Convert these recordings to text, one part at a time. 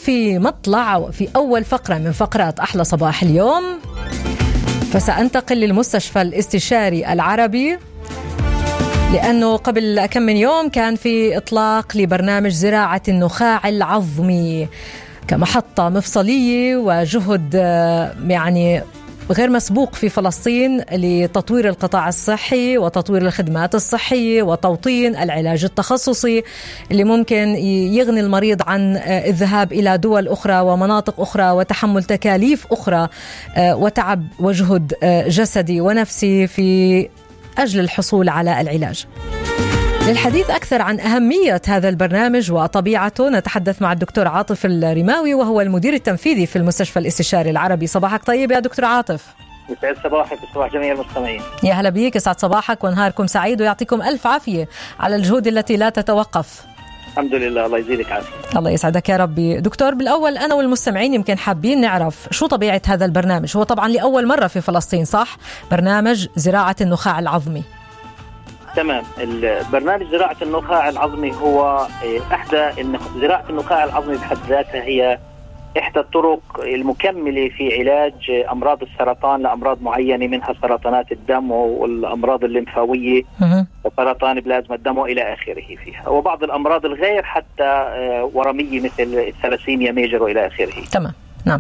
في مطلع وفي أول فقرة من فقرات أحلى صباح اليوم، فسأنتقل للمستشفى الاستشاري العربي، لأنه قبل كم من يوم كان في إطلاق لبرنامج زراعة النخاع العظمي كمحطة مفصلية وجهد يعني غير مسبوق في فلسطين لتطوير القطاع الصحي وتطوير الخدمات الصحية وتوطين العلاج التخصصي اللي ممكن يغني المريض عن الذهاب إلى دول أخرى ومناطق أخرى وتحمل تكاليف أخرى وتعب وجهد جسدي ونفسي في أجل الحصول على العلاج. للحديث أكثر عن أهمية هذا البرنامج وطبيعته نتحدث مع الدكتور عاطف الرماوي، وهو المدير التنفيذي في المستشفى الاستشاري العربي. صباحك طيب يا دكتور عاطف. يسعد صباحك وصباح جميع المستمعين. يا هلا بيك، يسعد صباحك ونهاركم سعيد ويعطيكم ألف عافية على الجهود التي لا تتوقف. الحمد لله، الله يزيدك عافية. الله يسعدك يا ربي. دكتور، بالأول أنا والمستمعين يمكن حابين نعرف شو طبيعة هذا البرنامج. هو طبعا لأول مرة في فلسطين، صح؟ برنامج زراعة النخاع العظمي. تمام. البرنامج زراعة النخاع العظمي هو زراعة النخاع العظمي بحد ذاتها هي إحدى الطرق المكملة في علاج أمراض السرطان لأمراض معينة، منها سرطانات الدم والأمراض الليمفاوية وسرطان بلازما الدم وإلى آخره فيها، وبعض الأمراض الغير حتى ورمية مثل الثلاسيميا ميجر وإلى آخره. تمام. نعم.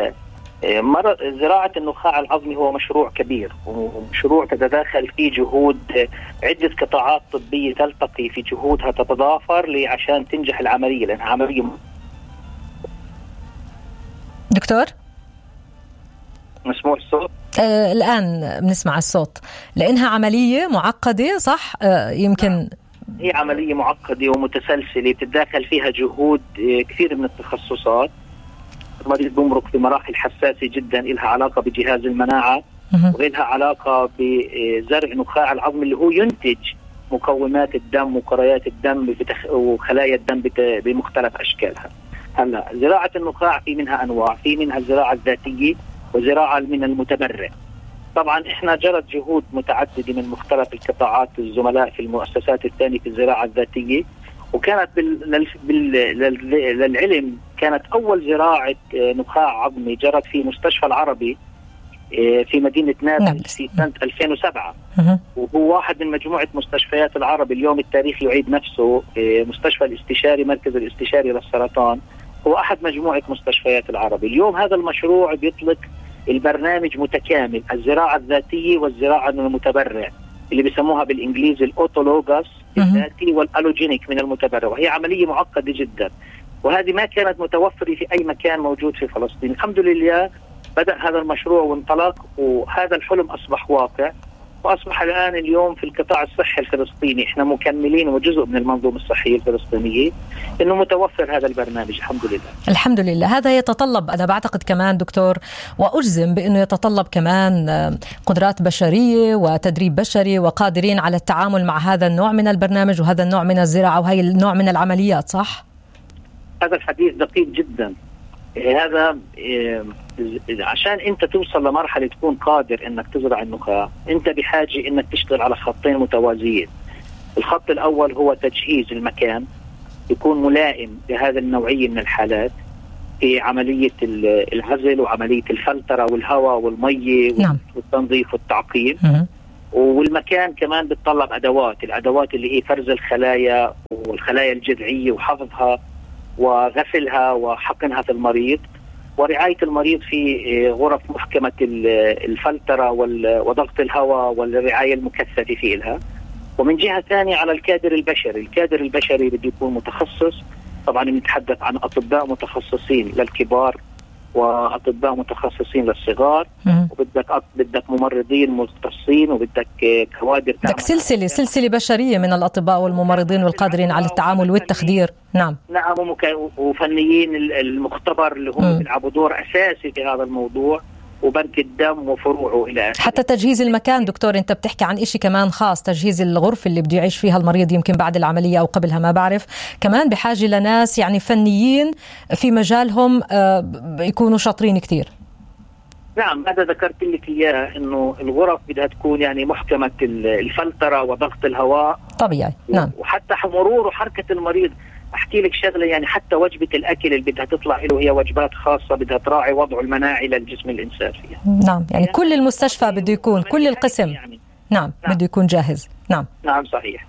زراعة النخاع العظمي هو مشروع كبير ومشروع تتداخل فيه جهود عدة قطاعات طبية تلتقي في جهودها تتضافر عشان تنجح العملية، لأنها عملية. دكتور مسموع الصوت؟ الآن بنسمع الصوت. لأنها عملية معقدة، صح؟ يمكن هي عملية معقدة ومتسلسلة تتداخل فيها جهود كثير من التخصصات. المريض بمرق في مراحل حساسة جدا، إلها علاقة بجهاز المناعة وإلها علاقة بزرع نخاع العظم اللي هو ينتج مكونات الدم وكريات الدم وخلايا الدم بمختلف أشكالها. هلا زراعة النخاع في منها أنواع، في منها الزراعة الذاتية وزراعة من المتبرع. طبعا إحنا جرت جهود متعددة من مختلف القطاعات، الزملاء في المؤسسات الثانية في الزراعة الذاتية، وكانت للعلم كانت أول زراعة نخاع عظمي جرت في مستشفى العربي في مدينة نابلس في سنة 2007، وهو واحد من مجموعة مستشفيات العربي. اليوم التاريخ يعيد نفسه، مستشفى الاستشاري مركز الاستشاري للسرطان هو أحد مجموعة مستشفيات العربي. اليوم هذا المشروع بيطلق البرنامج متكامل، الزراعة الذاتية والزراعة من المتبرع اللي بيسموها بالإنجليزي الأوتولوجاس الذاتي والألوجينيك من المتبرع، وهي عملية معقدة جدا، وهذه ما كانت متوفرة في أي مكان موجود في فلسطين. الحمد لله بدأ هذا المشروع وانطلق، وهذا الحلم أصبح واقع، وأصبح الآن اليوم في القطاع الصحي الفلسطيني إحنا مكملين وجزء من المنظومة الصحية الفلسطينية إنه متوفر هذا البرنامج. الحمد لله. الحمد لله. هذا يتطلب، أنا بعتقد كمان دكتور وأجزم بأنه يتطلب كمان قدرات بشرية وتدريب بشري وقادرين على التعامل مع هذا النوع من البرنامج وهذا النوع من الزراعة وهي النوع من العمليات، صح؟ هذا الحديث دقيق جدا. هذا عشان انت توصل لمرحلة تكون قادر انك تزرع النخاع، انت بحاجة انك تشتغل على خطين متوازيين. الخط الاول هو تجهيز المكان يكون ملائم لهذا النوعية من الحالات في عملية العزل وعملية الفلترة والهواء والمية والتنظيف والتعقيم. والمكان كمان بتطلب الأدوات اللي هي فرز الخلايا والخلايا الجذعية وحفظها وغسلها وحقنها في المريض، ورعاية المريض في غرف محكمة الفلترة وضغط الهواء والرعاية المكثفة في إلها. ومن جهة ثانية على الكادر البشري بده يكون متخصص. طبعا نتحدث عن أطباء متخصصين للكبار وأطباء متخصصين للصغار، وبدك ممرضين مختصين، وبدك كوادر، بدك سلسلة بشرية من الأطباء والممرضين والقادرين على التعامل والتخدير. نعم وفنيين المختبر اللي هم بيلعبوا دور أساسي في هذا الموضوع، وبنك الدم وفروعه إلى آخره. حتى تجهيز المكان دكتور، أنت بتحكي عن إشي كمان خاص، تجهيز الغرفة اللي بده يعيش فيها المريض يمكن بعد العملية أو قبلها، ما بعرف. كمان بحاجة لناس يعني فنيين في مجالهم يكونوا شاطرين كتير. نعم، هذا ذكرت لك إياه، إنه الغرف بدها تكون يعني محكمة الفلترة وضغط الهواء طبيعي. نعم. وحتى مرور وحركة المريض. احكي لك شغله، يعني حتى وجبه الاكل اللي بدها تطلع له هي وجبات خاصه بدها تراعي وضعه المناعي للجسم الانسان فيها. نعم، يعني كل المستشفى بده يكون، كل القسم يعني. نعم بده يكون جاهز. نعم صحيح.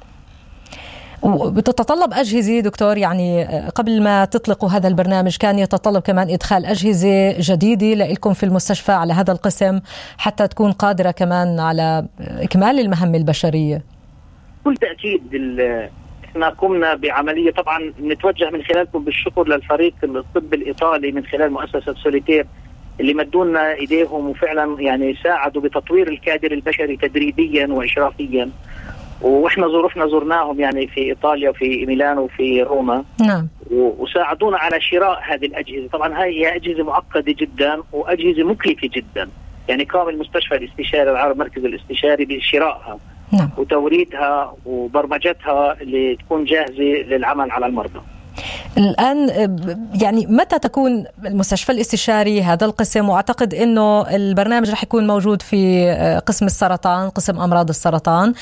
وبتتطلب أجهزة دكتور، يعني قبل ما تطلقوا هذا البرنامج كان يتطلب كمان إدخال أجهزة جديدة لكم في المستشفى على هذا القسم حتى تكون قادرة كمان على إكمال المهام البشرية. كل تأكيد احنا قمنا بعملية، طبعا نتوجه من خلالكم بالشكر للفريق الطب الإيطالي من خلال مؤسسة سوليتير اللي مدونا إيديهم وفعلا يعني ساعدوا بتطوير الكادر البشري تدريبيا وإشرافيا. واحنا ظروفنا زرناهم يعني في ايطاليا وفي ميلانو وفي روما. نعم. وساعدونا على شراء هذه الاجهزه، طبعا هي اجهزه معقده جدا واجهزه مكلفه جدا، يعني قام المستشفى الاستشاري العربي مركز الاستشاري بشرائها. نعم. وتوريدها وبرمجتها لتكون جاهزه للعمل على المرضى. الآن يعني متى تكون المستشفى الاستشاري هذا القسم؟ واعتقد انه البرنامج رح يكون موجود في قسم السرطان، قسم امراض السرطان.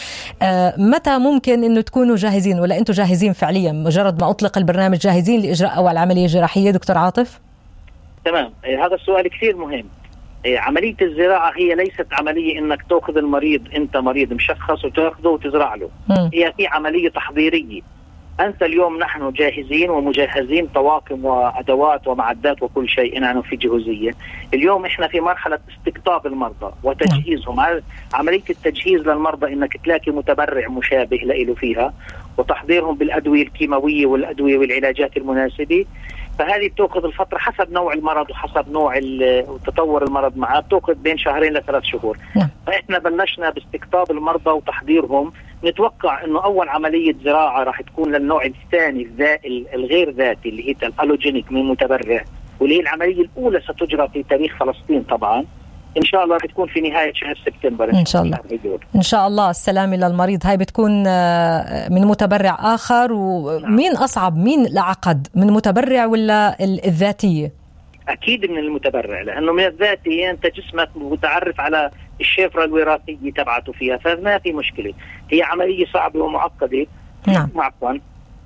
متى ممكن انه تكونوا جاهزين، ولا انتم جاهزين فعليا مجرد ما اطلق البرنامج جاهزين لاجراء اول عمليه جراحيه دكتور عاطف؟ تمام، هذا السؤال كثير مهم. عمليه الزراعه هي ليست عمليه انك تاخذ المريض، انت مريض مشخص وتاخذه وتزرع له. هي في عمليه تحضيريه. أنت اليوم نحن جاهزين ومجهزين طواقم وأدوات ومعدات وكل شيء، نحن في جهوزية. اليوم إحنا في مرحلة استقطاب المرضى وتجهيزهم. عملية التجهيز للمرضى إنك تلاقي متبرع مشابه له فيها، وتحضيرهم بالأدوية الكيماوية والأدوية والعلاجات المناسبة. فهذه بتأخذ الفترة حسب نوع المرض وحسب نوع تطور المرض معه، بتأخذ بين 2 ل3 شهور. فإحنا بلشنا باستقطاب المرضى وتحضيرهم. نتوقع انه اول عمليه زراعه راح تكون للنوع الثاني الغير ذاتي اللي هي الالوجينيك من متبرع، واللي هي العمليه الاولى ستجرى في تاريخ فلسطين. طبعا ان شاء الله راح تكون في نهايه شهر سبتمبر ان شاء الله. ان شاء الله السلامه للمريض. هاي بتكون من متبرع اخر. ومين اصعب، مين الأعقد، من متبرع ولا الذاتيه؟ اكيد من المتبرع، لانه من الذاتي انت جسمك متعرف على الشفرة الوراثية تبعته فيها، فما في مشكلة. هي عملية صعبة ومعقدة. نعم. عفوا.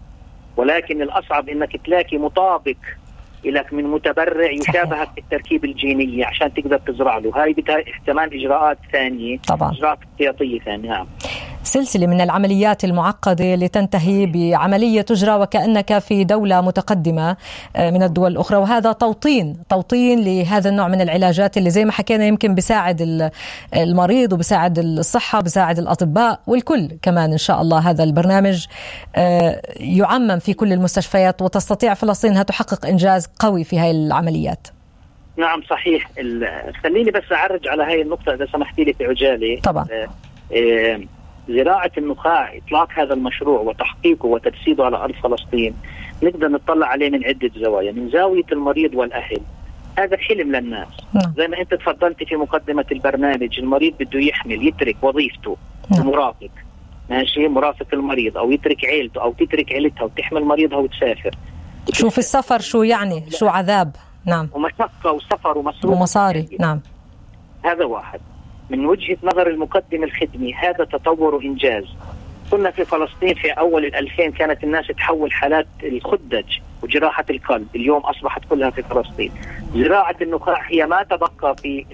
ولكن الأصعب إنك تلاقي مطابق لك من متبرع يشابهك في التركيب الجيني عشان تقدر تزرع له. هاي بدها احتمال إجراءات ثانية، طبعا إجراءات احتياطية ثانية. نعم. سلسلة من العمليات المعقدة لتنتهي بعملية تجرى وكأنك في دولة متقدمة من الدول الأخرى، وهذا توطين لهذا النوع من العلاجات اللي زي ما حكينا يمكن بيساعد المريض وبيساعد الصحة، بيساعد الأطباء والكل كمان. إن شاء الله هذا البرنامج يعمم في كل المستشفيات وتستطيع فلسطين أنها تحقق إنجاز قوي في هاي العمليات. نعم صحيح. خليني بس أعرج على هاي النقطة إذا سمحتي لي في عجالة. طبعا. زراعة النخاع، إطلاق هذا المشروع وتحقيقه وتجسيده على أرض فلسطين، نقدر نطلع عليه من عدة زوايا. من زاوية المريض والأهل، هذا حلم للناس. زي ما أنت تفضلت في مقدمة البرنامج، المريض بده يحمل، يترك وظيفته مرافق، ماشي، مرافق المريض، أو يترك عيلته أو تترك عيلتها وتحمل مريضها وتسافر. شوف السفر شو يعني، شو عذاب. نعم. ومشقة وسفر ومصروف ومصاري. نعم. هذا واحد. من وجهة نظر المقدم الخدمي هذا تطور وإنجاز. كنا في فلسطين في أول 2000 كانت الناس تحول حالات الخدج وجراحة القلب، اليوم أصبحت كلها في فلسطين. زراعة النخاع هي ما تبقى في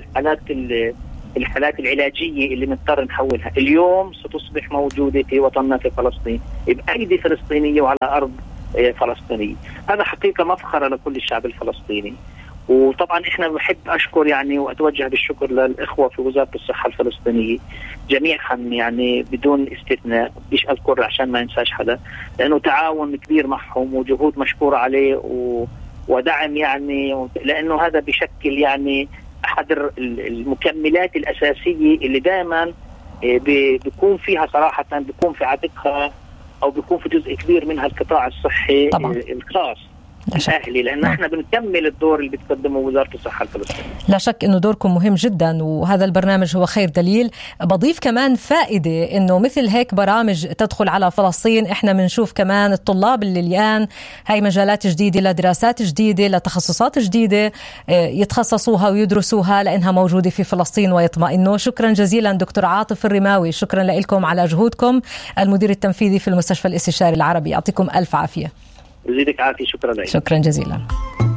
الحالات العلاجية اللي نضطر نحولها، اليوم ستصبح موجودة في وطننا في فلسطين بأيدي فلسطينية وعلى أرض فلسطينية. هذا حقيقة مفخرة لكل الشعب الفلسطيني. وطبعا احنا بحب اشكر يعني واتوجه بالشكر للاخوه في وزاره الصحه الفلسطينيه جميعا، يعني بدون استثناء، بديش اذكر عشان ما انساش حدا، لانه تعاون كبير معهم وجهود مشكوره عليه ودعم، يعني لانه هذا بشكل يعني احد المكملات الاساسيه اللي دائما بيكون فيها صراحه، بيكون في عاتقها او بيكون في جزء كبير منها القطاع الصحي طبعا الخاص الأهلي، لأن احنا بنكمل الدور اللي بتقدمه وزارة الصحة الفلسطينية. لا شك إنه دوركم مهم جدا، وهذا البرنامج هو خير دليل. بضيف كمان فائدة إنه مثل هيك برامج تدخل على فلسطين، احنا بنشوف كمان الطلاب اللي الآن هاي مجالات جديدة لدراسات جديدة لتخصصات جديدة يتخصصوها ويدرسوها لأنها موجودة في فلسطين ويطمئنوا. شكرا جزيلا دكتور عاطف الرماوي، شكرا لكم على جهودكم، المدير التنفيذي في المستشفى الاستشاري العربي، يعطيكم ألف عافية. يزيدك عافية. شكرا لك. شكرا جزيلا.